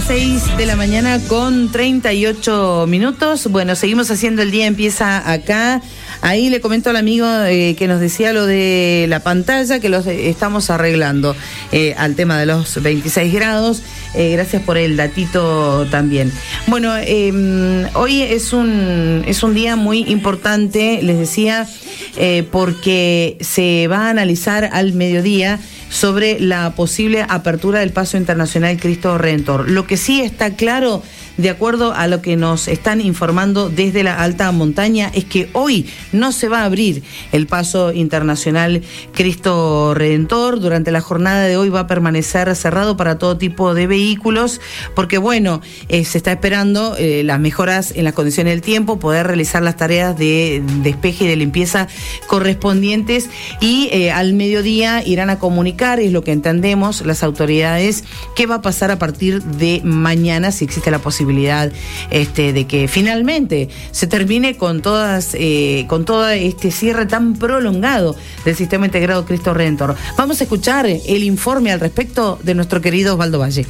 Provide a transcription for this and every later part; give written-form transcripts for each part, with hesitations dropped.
6 de la mañana con 38 minutos. Bueno, seguimos haciendo el día, empieza acá. Ahí le comento al amigo que nos decía lo de la pantalla, que los estamos arreglando al tema de los 26 grados. Gracias por el datito también. Bueno, hoy es un día muy importante, les decía, porque se va a analizar al mediodía sobre la posible apertura del Paso Internacional Cristo Redentor. Lo que sí está claro, de acuerdo a lo que nos están informando desde la alta montaña, es que hoy no se va a abrir el Paso Internacional Cristo Redentor. Durante la jornada de hoy va a permanecer cerrado para todo tipo de vehículos, porque bueno, se está esperando las mejoras en las condiciones del tiempo, poder realizar las tareas de despeje y de limpieza correspondientes, y al mediodía irán a comunicar, es lo que entendemos, las autoridades, qué va a pasar a partir de mañana, si existe la posibilidad de que finalmente se termine con todo este cierre tan prolongado del Sistema Integrado Cristo Redentor. Vamos a escuchar el informe al respecto de nuestro querido Osvaldo Valle.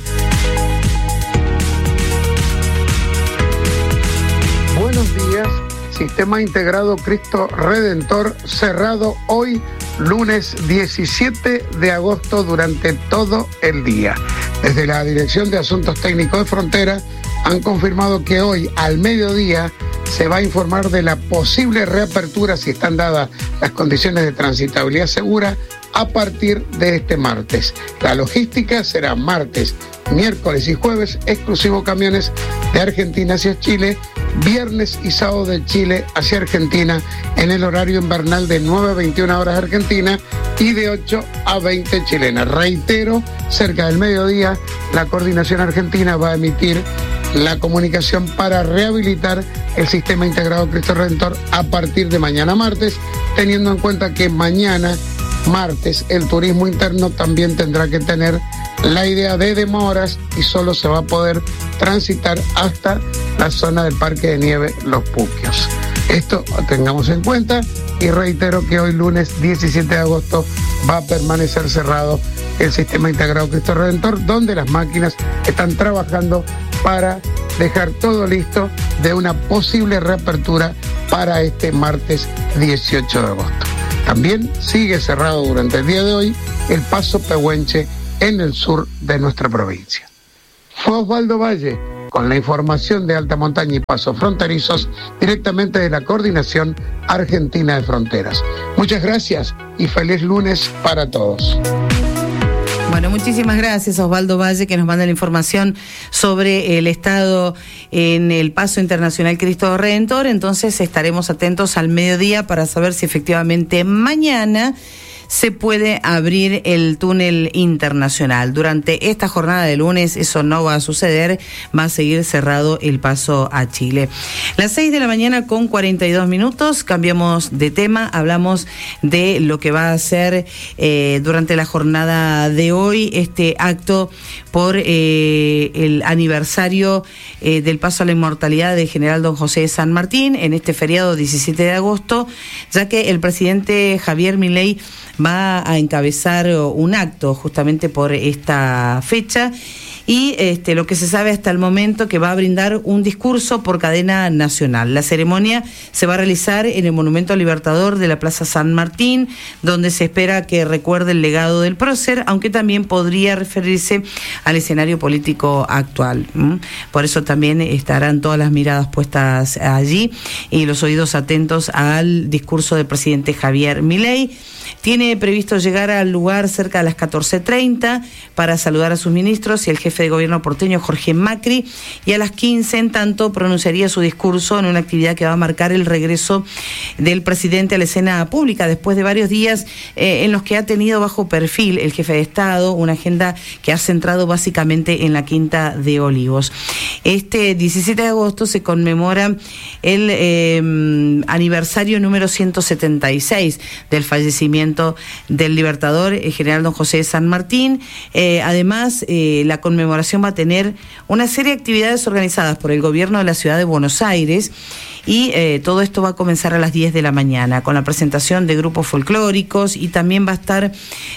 Buenos días. Sistema Integrado Cristo Redentor cerrado hoy, lunes 17 de agosto, durante todo el día. Desde la Dirección de Asuntos Técnicos de Frontera han confirmado que hoy al mediodía se va a informar de la posible reapertura, si están dadas las condiciones de transitabilidad segura, a partir de este martes. La logística será martes, miércoles y jueves, exclusivo camiones de Argentina hacia Chile, viernes y sábado de Chile hacia Argentina en el horario invernal de 9 a 21 horas Argentina y de 8 a 20 chilena. Reitero, cerca del mediodía, la Coordinación Argentina va a emitir la comunicación para rehabilitar el Sistema Integrado Cristo Redentor a partir de mañana martes, teniendo en cuenta que mañana martes el turismo interno también tendrá que tener la idea de demoras y solo se va a poder transitar hasta la zona del Parque de Nieve Los Puquios. Esto tengamos en cuenta, y reitero que hoy lunes 17 de agosto va a permanecer cerrado el Sistema Integrado Cristo Redentor, donde las máquinas están trabajando para dejar todo listo de una posible reapertura para este martes 18 de agosto. También sigue cerrado durante el día de hoy el Paso Pehuenche en el sur de nuestra provincia. Fue Osvaldo Valle con la información de alta montaña y pasos fronterizos directamente de la Coordinación Argentina de Fronteras. Muchas gracias y feliz lunes para todos. Bueno, muchísimas gracias, Osvaldo Valle, que nos manda la información sobre el estado en el Paso Internacional Cristo Redentor. Entonces estaremos atentos al mediodía para saber si efectivamente mañana se puede abrir el túnel internacional. Durante esta jornada de lunes eso no va a suceder, va a seguir cerrado el paso a Chile. Las 6 de la mañana con 42 minutos, cambiamos de tema, hablamos de lo que va a ser durante la jornada de hoy, este acto por el aniversario del paso a la inmortalidad del general don José de San Martín en este feriado 17 de agosto, ya que el presidente Javier Milei va a encabezar un acto justamente por esta fecha, y lo que se sabe hasta el momento, que va a brindar un discurso por cadena nacional. La ceremonia se va a realizar en el Monumento Libertador de la Plaza San Martín, donde se espera que recuerde el legado del prócer, aunque también podría referirse al escenario político actual. Por eso también estarán todas las miradas puestas allí y los oídos atentos al discurso del presidente Javier Milei. Tiene previsto llegar al lugar cerca de las 14:30 para saludar a sus ministros y el jefe de gobierno porteño Jorge Macri, y a las 15 en tanto pronunciaría su discurso en una actividad que va a marcar el regreso del presidente a la escena pública después de varios días en los que ha tenido bajo perfil el jefe de Estado, una agenda que ha centrado básicamente en la Quinta de Olivos. Este 17 de agosto se conmemora el aniversario número 176 del fallecimiento del libertador general don José de San Martín. Además, la conmemoración va a tener una serie de actividades organizadas por el gobierno de la ciudad de Buenos Aires. Y todo esto va a comenzar a las 10 de la mañana con la presentación de grupos folclóricos, y también va a estar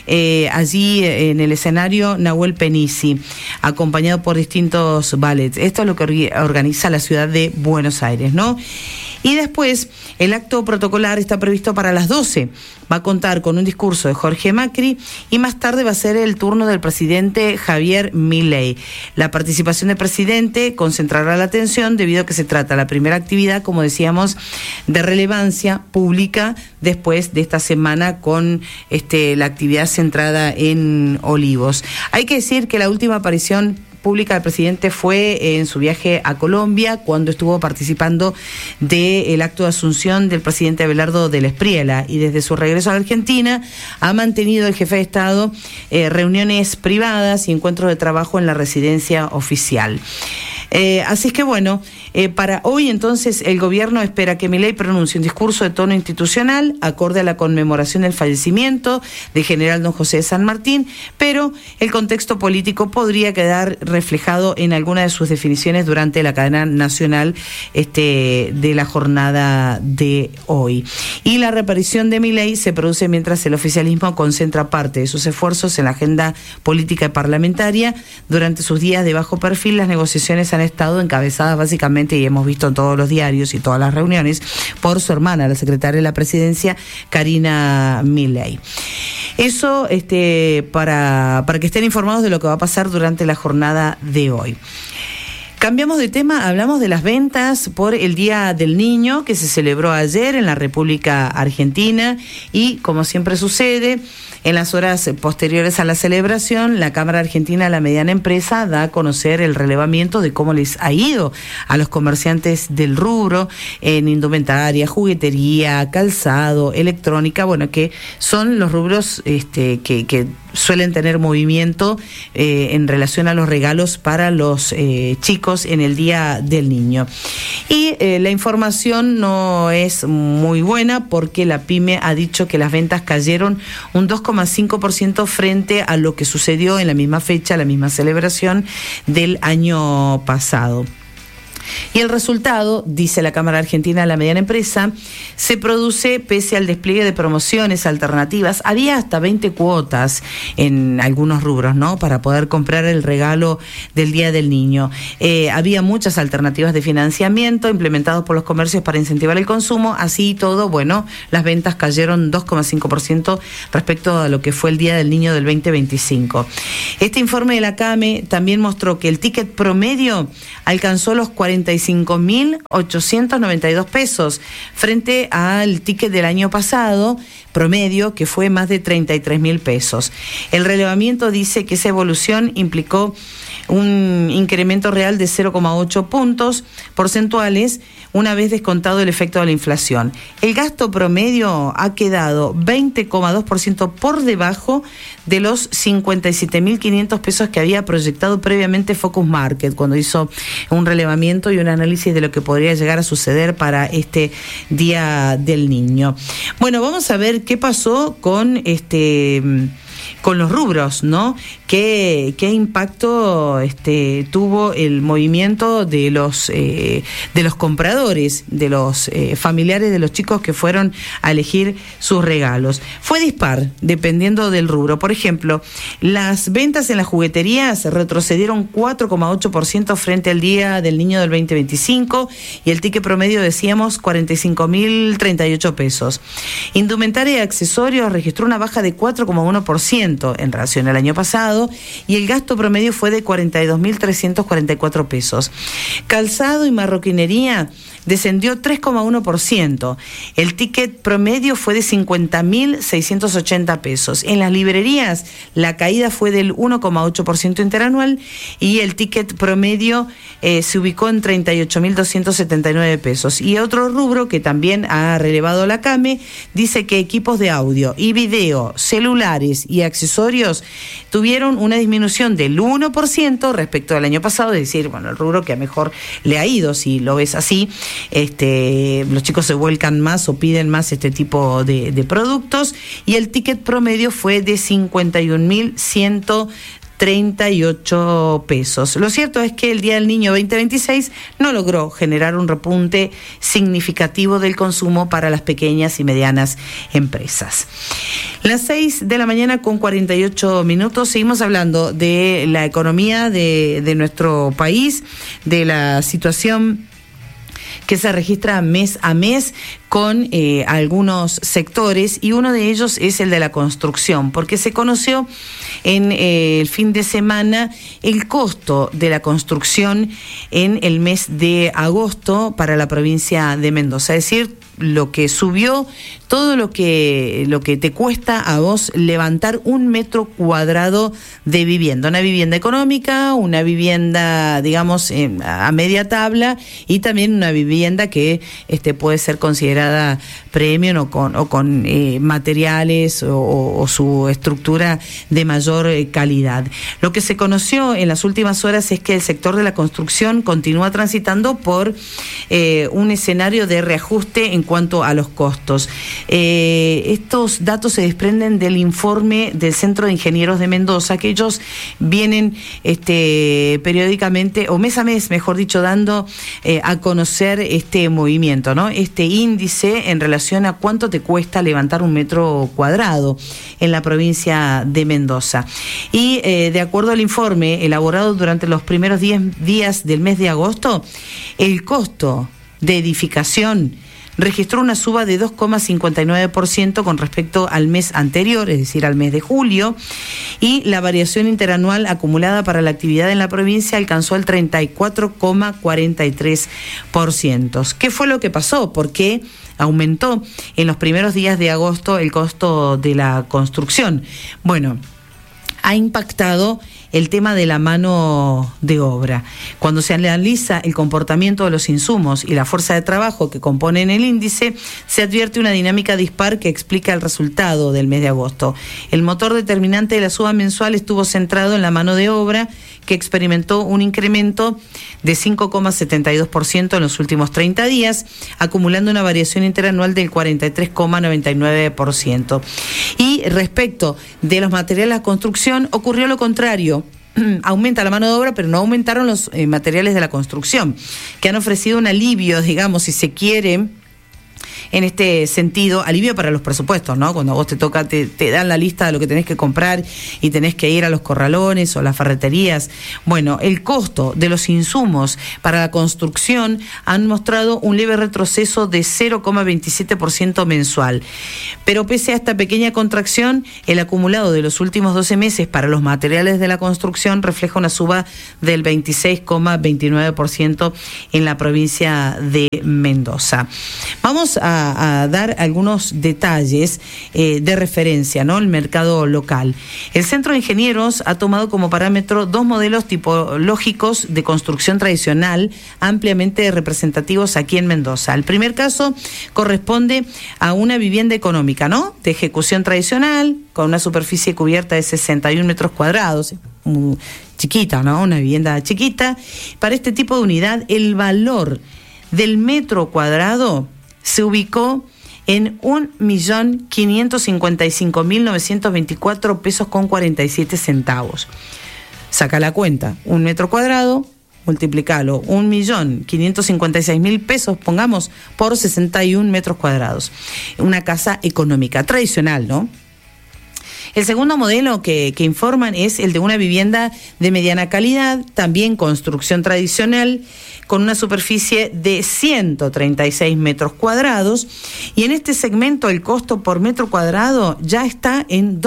allí en el escenario Nahuel Penisi, acompañado por distintos ballets. Esto es lo que organiza la ciudad de Buenos Aires, ¿no? Y después, el acto protocolar está previsto para las 12. Va a contar con un discurso de Jorge Macri y más tarde va a ser el turno del presidente Javier Milei. La participación del presidente concentrará la atención debido a que se trata la primera actividad, como decíamos, de relevancia pública después de esta semana con la actividad centrada en Olivos. Hay que decir que la última aparición pública del presidente fue en su viaje a Colombia, cuando estuvo participando del acto de asunción del presidente Abelardo del Espriella, y desde su regreso a Argentina ha mantenido el jefe de Estado reuniones privadas y encuentros de trabajo en la residencia oficial. Así es que bueno, para hoy entonces el gobierno espera que Milei pronuncie un discurso de tono institucional acorde a la conmemoración del fallecimiento del general don José de San Martín, pero el contexto político podría quedar reflejado en alguna de sus definiciones durante la cadena nacional de la jornada de hoy. Y la reaparición de Milei se produce mientras el oficialismo concentra parte de sus esfuerzos en la agenda política y parlamentaria. Durante sus días de bajo perfil, las negociaciones han estado encabezadas básicamente, y hemos visto en todos los diarios y todas las reuniones, por su hermana, la secretaria de la presidencia, Karina Milei. Eso para que estén informados de lo que va a pasar durante la jornada de hoy. Cambiamos de tema, hablamos de las ventas por el Día del Niño, que se celebró ayer en la República Argentina, y como siempre sucede, en las horas posteriores a la celebración, la Cámara Argentina de la Mediana Empresa da a conocer el relevamiento de cómo les ha ido a los comerciantes del rubro en indumentaria, juguetería, calzado, electrónica, bueno, que son los rubros que suelen tener movimiento en relación a los regalos para los chicos en el Día del Niño. Y la información no es muy buena, porque la PYME ha dicho que las ventas cayeron un 2,5% frente a lo que sucedió en la misma fecha, la misma celebración del año pasado. Y el resultado, dice la Cámara Argentina de la Mediana Empresa, se produce pese al despliegue de promociones alternativas. Había hasta 20 cuotas en algunos rubros, ¿no?, para poder comprar el regalo del Día del Niño. Había muchas alternativas de financiamiento implementados por los comercios para incentivar el consumo. Así y todo, bueno, las ventas cayeron 2,5% respecto a lo que fue el Día del Niño del 2025. Este informe de la CAME también mostró que el ticket promedio alcanzó los 45.892 pesos frente al ticket del año pasado promedio, que fue más de 33.000 pesos. El relevamiento dice que esa evolución implicó un incremento real de 0,8 puntos porcentuales una vez descontado el efecto de la inflación. El gasto promedio ha quedado 20,2% por debajo de los 57.500 pesos que había proyectado previamente Focus Market cuando hizo un relevamiento y un análisis de lo que podría llegar a suceder para este Día del Niño. Bueno, vamos a ver qué pasó con los rubros, ¿no? ¿Qué impacto tuvo el movimiento de los compradores, de los familiares de los chicos que fueron a elegir sus regalos? Fue dispar, dependiendo del rubro. Por ejemplo, las ventas en las jugueterías retrocedieron 4,8% frente al Día del Niño del 2025, y el ticket promedio, decíamos, 45.038 pesos. Indumentaria y accesorios registró una baja de 4,1% en relación al año pasado, y el gasto promedio fue de 42.344 pesos. Calzado y marroquinería descendió 3,1%. El ticket promedio fue de 50.680 pesos. En las librerías, la caída fue del 1,8% interanual, y el ticket promedio se ubicó en 38.279 pesos. Y otro rubro que también ha relevado la CAME dice que equipos de audio y video, celulares y accesorios accesorios tuvieron una disminución del 1% respecto al año pasado, es decir, bueno, el rubro que a mejor le ha ido, si lo ves así, los chicos se vuelcan más o piden más este tipo de productos, y el ticket promedio fue de 51.138 pesos. Lo cierto es que el Día del Niño 2026 no logró generar un repunte significativo del consumo para las pequeñas y medianas empresas. Las 6 de la mañana con 48 minutos, seguimos hablando de la economía de nuestro país, de la situación que se registra mes a mes con algunos sectores, y uno de ellos es el de la construcción, porque se conoció en el fin de semana el costo de la construcción en el mes de agosto para la provincia de Mendoza, es decir, lo que subió, todo lo que te cuesta a vos levantar un metro cuadrado de vivienda, una vivienda económica, una vivienda, digamos, a media tabla, y también una vivienda que puede ser considerada premium o con materiales o su estructura de mayor calidad. Lo que se conoció en las últimas horas es que el sector de la construcción continúa transitando por un escenario de reajuste en cuanto a los costos. Estos datos se desprenden del informe del Centro de Ingenieros de Mendoza, que ellos vienen periódicamente, o mes a mes, mejor dicho, dando a conocer este movimiento, ¿no? Este índice en relación a cuánto te cuesta levantar un metro cuadrado en la provincia de Mendoza. Y de acuerdo al informe elaborado durante los primeros 10 días del mes de agosto, el costo de edificación registró una suba de 2,59% con respecto al mes anterior, es decir, al mes de julio, y la variación interanual acumulada para la actividad en la provincia alcanzó el 34,43%. ¿Qué fue lo que pasó? ¿Por qué aumentó en los primeros días de agosto el costo de la construcción? Bueno, ha impactado el tema de la mano de obra. Cuando se analiza el comportamiento de los insumos y la fuerza de trabajo que componen el índice, se advierte una dinámica dispar que explica el resultado del mes de agosto. El motor determinante de la suba mensual estuvo centrado en la mano de obra, que experimentó un incremento de 5,72% en los últimos 30 días, acumulando una variación interanual del 43,99%. Y respecto de los materiales de la construcción, ocurrió lo contrario. Aumenta la mano de obra, pero no aumentaron los materiales de la construcción, que han ofrecido un alivio, digamos, si se quiere, en este sentido, alivio para los presupuestos, ¿no? Cuando a vos te toca, te dan la lista de lo que tenés que comprar y tenés que ir a los corralones o las ferreterías. Bueno, el costo de los insumos para la construcción han mostrado un leve retroceso de 0,27% mensual. Pero pese a esta pequeña contracción, el acumulado de los últimos 12 meses para los materiales de la construcción refleja una suba del 26,29% en la provincia de Mendoza. Vamos a dar algunos detalles de referencia, ¿no? El mercado local. El Centro de Ingenieros ha tomado como parámetro dos modelos tipológicos de construcción tradicional ampliamente representativos aquí en Mendoza. El primer caso corresponde a una vivienda económica, ¿no? De ejecución tradicional, con una superficie cubierta de 61 metros cuadrados, chiquita, ¿no? Una vivienda chiquita. Para este tipo de unidad, el valor del metro cuadrado se ubicó en 1.555.924 pesos con 47 centavos. Saca la cuenta, un metro cuadrado, multiplicalo, 1.556.000 pesos, pongamos, por 61 metros cuadrados. Una casa económica, tradicional, ¿no? El segundo modelo que informan es el de una vivienda de mediana calidad, también construcción tradicional, con una superficie de 136 metros cuadrados, y en este segmento el costo por metro cuadrado ya está en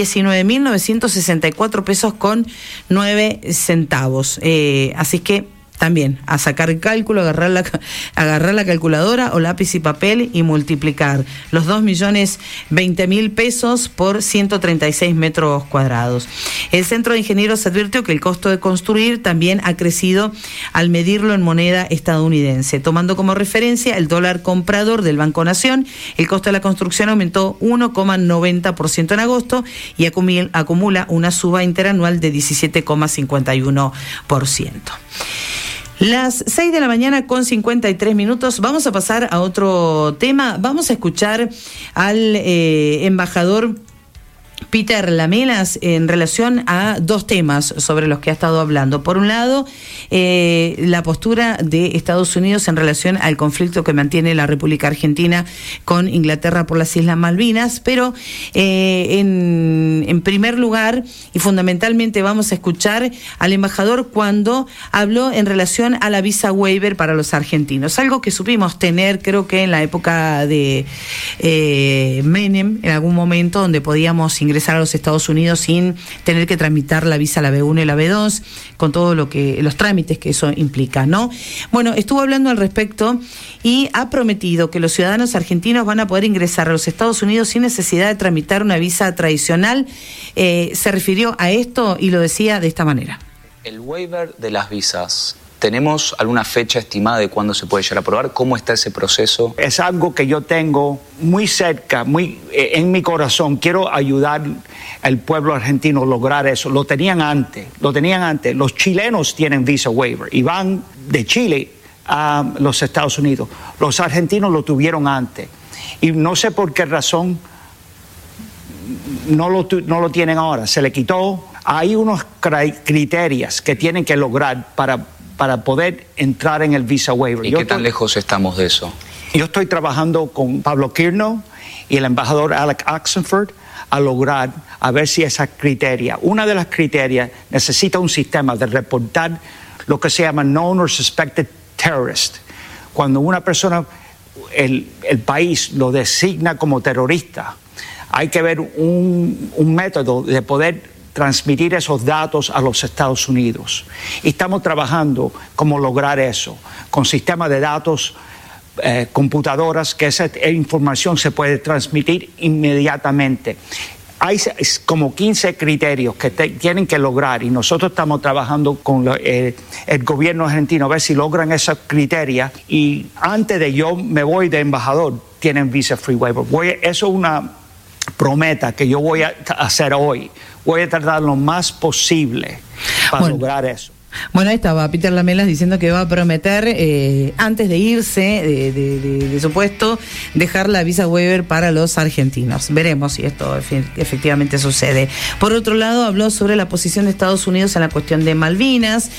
2.019.964 pesos con 9 centavos. Así que también a sacar el cálculo, agarrar la calculadora o lápiz y papel y multiplicar los 2.020.000 pesos por 136 metros cuadrados. El Centro de Ingenieros advirtió que el costo de construir también ha crecido al medirlo en moneda estadounidense. Tomando como referencia el dólar comprador del Banco Nación, el costo de la construcción aumentó 1,90% en agosto y acumula una suba interanual de 17,51%. Las 6 de la mañana con 53 minutos. Vamos a pasar a otro tema. Vamos a escuchar al embajador Peter Lamelas en relación a dos temas sobre los que ha estado hablando. Por un lado, la postura de Estados Unidos en relación al conflicto que mantiene la República Argentina con Inglaterra por las Islas Malvinas, pero en primer lugar y fundamentalmente vamos a escuchar al embajador cuando habló en relación a la visa waiver para los argentinos, algo que supimos tener creo que en la época de Menem, en algún momento donde podíamos ingresar a los Estados Unidos sin tener que tramitar la visa, la B1 y la B2, con todo lo que los trámites que eso implica, ¿no? Bueno, estuvo hablando al respecto y ha prometido que los ciudadanos argentinos van a poder ingresar a los Estados Unidos sin necesidad de tramitar una visa tradicional. Se refirió a esto y lo decía de esta manera. El waiver de las visas, ¿tenemos alguna fecha estimada de cuándo se puede llegar a aprobar? ¿Cómo está ese proceso? Es algo que yo tengo muy cerca, en mi corazón. Quiero ayudar al pueblo argentino a lograr eso. Lo tenían antes. Los chilenos tienen visa waiver y van de Chile a los Estados Unidos. Los argentinos lo tuvieron antes. Y no sé por qué razón no lo tienen ahora. Se le quitó. Hay unos criterios que tienen que lograr para poder entrar en el visa waiver. ¿Y qué tan lejos estamos de eso? Yo estoy trabajando con Pablo Kirno y el embajador Alec Oxenford a lograr, a ver si esa criteria, una de las criterias necesita un sistema de reportar lo que se llama known or suspected terrorist. Cuando una persona, el país lo designa como terrorista, hay que ver un método de poder transmitir esos datos a los Estados Unidos. Y estamos trabajando como lograr eso, con sistemas de datos, computadoras, que esa información se puede transmitir inmediatamente. Hay como 15 criterios que tienen que lograr y nosotros estamos trabajando con el gobierno argentino a ver si logran esos criterios y antes de yo me voy de embajador tienen visa free waiver. Eso es una promesa que yo voy a hacer hoy. Voy a tratar lo más posible para lograr eso. Bueno, ahí estaba Peter Lamelas diciendo que va a prometer, antes de irse de su puesto, dejar la visa waiver para los argentinos. Veremos si esto efectivamente sucede. Por otro lado, habló sobre la posición de Estados Unidos en la cuestión de Malvinas.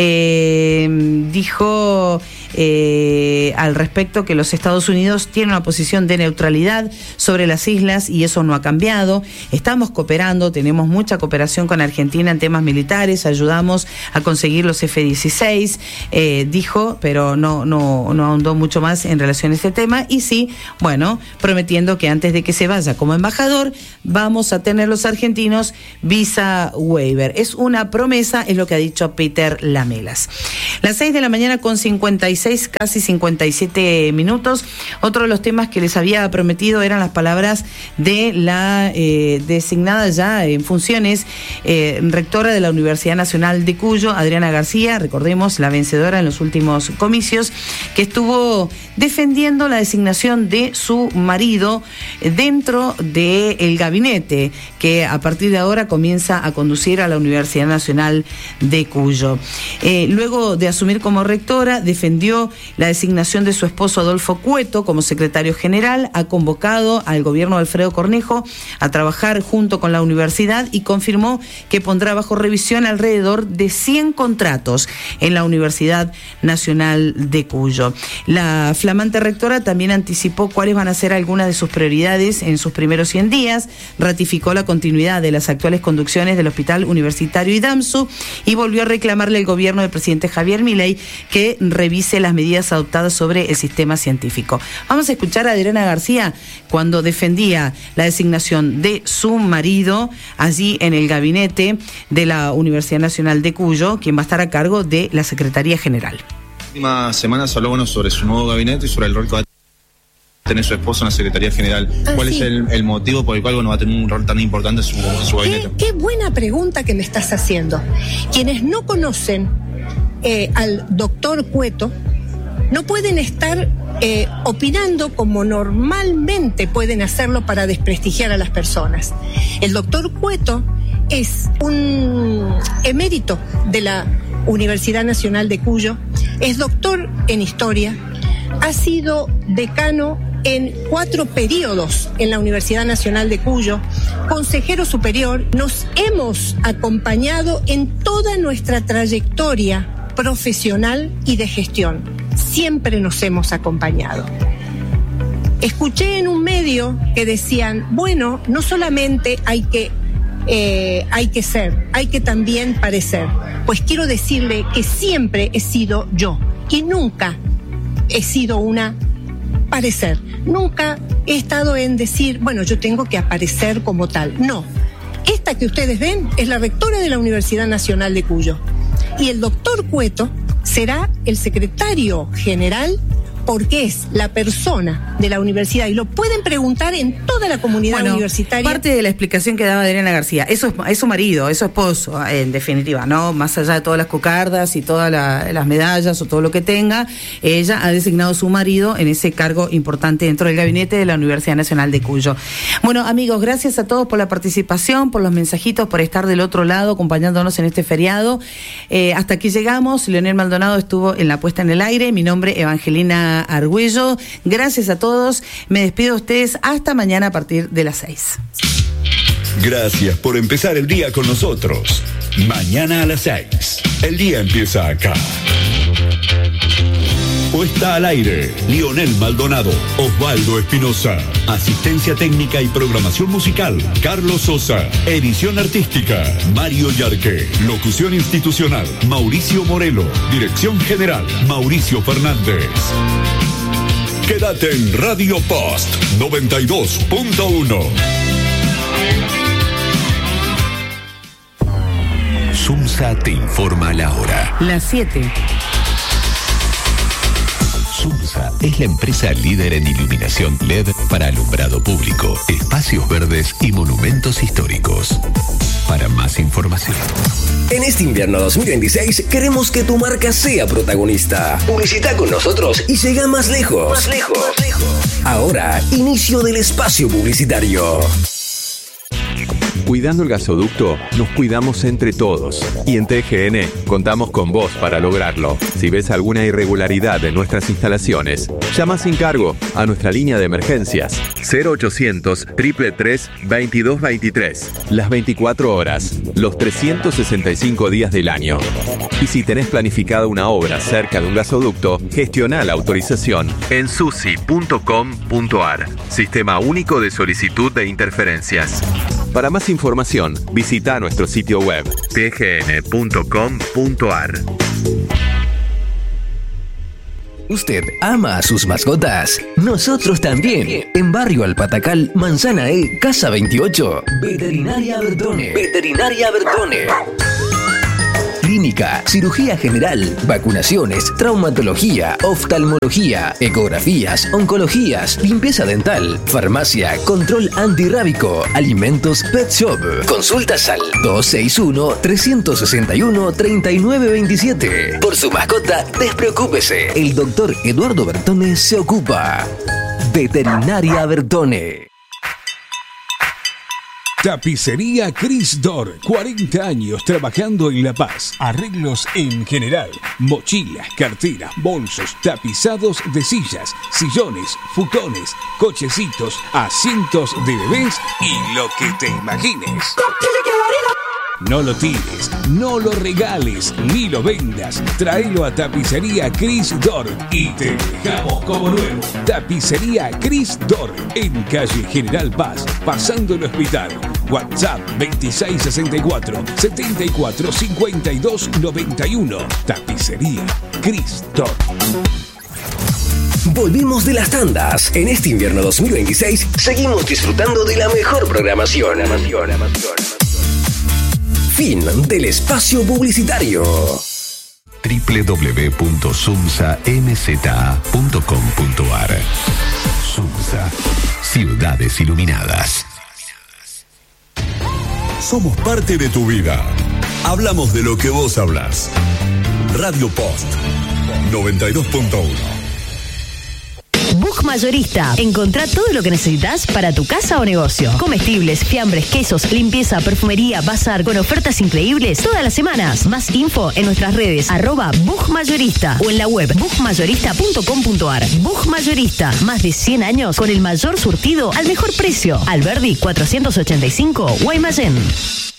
Dijo al respecto que los Estados Unidos tienen una posición de neutralidad sobre las islas y eso no ha cambiado. Estamos cooperando, tenemos mucha cooperación con Argentina en temas militares, ayudamos a conseguir los F-16, dijo, pero no ahondó mucho más en relación a este tema y sí, bueno, prometiendo que antes de que se vaya como embajador vamos a tener los argentinos visa waiver. Es una promesa, es lo que ha dicho Peter Lamelas. Las 6 de la mañana con 56, casi 57 minutos. Otro de los temas que les había prometido eran las palabras de la designada ya en funciones rectora de la Universidad Nacional de Cuyo, Adriana García, recordemos, la vencedora en los últimos comicios, que estuvo defendiendo la designación de su marido dentro del gabinete que a partir de ahora comienza a conducir a la Universidad Nacional de Cuyo. Luego de asumir como rectora, defendió la designación de su esposo Adolfo Cueto como secretario general, ha convocado al gobierno de Alfredo Cornejo a trabajar junto con la universidad y confirmó que pondrá bajo revisión alrededor de 100 contratos en la Universidad Nacional de Cuyo. La flamante rectora también anticipó cuáles van a ser algunas de sus prioridades en sus primeros 100 días, ratificó la continuidad de las actuales conducciones del Hospital Universitario IDAMSU y volvió a reclamarle al gobierno del presidente Javier Milei que revise critique las medidas adoptadas sobre el sistema científico. Vamos a escuchar a Adriana García cuando defendía la designación de su marido allí en el gabinete de la Universidad Nacional de Cuyo, quien va a estar a cargo de la Secretaría General. Las últimas semanas habló sobre su nuevo gabinete y sobre el rol que va a tener su esposo en la Secretaría General. ¿Cuál es el motivo por el cual va a tener un rol tan importante en su gabinete? Qué buena pregunta que me estás haciendo. Quienes no conocen al doctor Cueto no pueden estar opinando como normalmente pueden hacerlo para desprestigiar a las personas. El doctor Cueto es un emérito de la Universidad Nacional de Cuyo, es doctor en Historia, ha sido decano en 4 periodos en la Universidad Nacional de Cuyo, consejero superior. Nos hemos acompañado en toda nuestra trayectoria profesional y de gestión. Siempre nos hemos acompañado. Escuché en un medio que decían, bueno, no solamente hay que ser, hay que también parecer. Pues quiero decirle que siempre he sido yo y nunca he sido una parecer. Nunca he estado en decir, bueno, yo tengo que aparecer como tal. No. Esta que ustedes ven es la rectora de la Universidad Nacional de Cuyo. Y el doctor Cueto será el secretario general porque es la persona de la universidad y lo pueden preguntar en toda la comunidad universitaria. Parte de la explicación que daba Adriana García, eso es su marido, es su esposo, en definitiva, ¿no? Más allá de todas las cocardas y todas las medallas o todo lo que tenga, ella ha designado a su marido en ese cargo importante dentro del gabinete de la Universidad Nacional de Cuyo. Bueno, amigos, gracias a todos por la participación, por los mensajitos, por estar del otro lado acompañándonos en este feriado. Hasta aquí llegamos. Leonel Maldonado estuvo en la puesta en el aire. Mi nombre, Evangelina Argüello. Gracias a todos. Me despido de ustedes hasta mañana a partir de las 6. Gracias por empezar el día con nosotros. Mañana a las 6. El día empieza acá. Puesta al aire, Leonel Maldonado, Osvaldo Espinosa. Asistencia técnica y programación musical, Carlos Sosa. Edición artística, Mario Yarque. Locución institucional, Mauricio Morelo. Dirección general, Mauricio Fernández. Quédate en Radio Post 92.1. Sumsa te informa la hora. Las 7. Sumsa es la empresa líder en iluminación LED para alumbrado público, espacios verdes y monumentos históricos. Para más información. En este invierno 2026 queremos que tu marca sea protagonista. Publicita con nosotros y llega más lejos. Más lejos. Ahora, inicio del espacio publicitario. Cuidando el gasoducto, nos cuidamos entre todos. Y en TGN contamos con vos para lograrlo. Si ves alguna irregularidad en nuestras instalaciones, llama sin cargo a nuestra línea de emergencias 0800-333-2223. Las 24 horas, los 365 días del año. Y si tenés planificada una obra cerca de un gasoducto, gestiona la autorización en susi.com.ar. Sistema único de solicitud de interferencias. Para más información, visita nuestro sitio web tgn.com.ar. ¿Usted ama a sus mascotas? Nosotros también. En Barrio Alpatacal, Manzana E, Casa 28. Veterinaria Bertone. Veterinaria Bertone. Clínica, cirugía general, vacunaciones, traumatología, oftalmología, ecografías, oncologías, limpieza dental, farmacia, control antirrábico, alimentos, pet shop. Consultas al 261-361-3927. Por su mascota, despreocúpese. El doctor Eduardo Bertone se ocupa. Veterinaria Bertone. Tapicería Cris Dor, 40 años trabajando en La Paz. Arreglos en general, mochilas, carteras, bolsos, tapizados de sillas, sillones, futones, cochecitos, asientos de bebés y lo que te imagines. No lo tires, no lo regales, ni lo vendas. Tráelo a Tapicería Cris Dor y te dejamos como nuevo. Tapicería Cris Dor, en calle General Paz, pasando el hospital. WhatsApp 2664-745291. Tapicería Cristor. Volvimos de las tandas. En este invierno 2026 seguimos disfrutando de la mejor programación. Fin del espacio publicitario. www.sumsamza.com.ar. Sumsa, ciudades iluminadas. Somos parte de tu vida. Hablamos de lo que vos hablas. Radio Post 92.1. Bug Mayorista. Encontrá todo lo que necesitas para tu casa o negocio. Comestibles, fiambres, quesos, limpieza, perfumería, bazar, con ofertas increíbles todas las semanas. Más info en nuestras redes @Bug Mayorista o en la web bugmayorista.com.ar. Bug Mayorista. Más de 100 años con el mayor surtido al mejor precio. Alberdi 485, Guaymallén.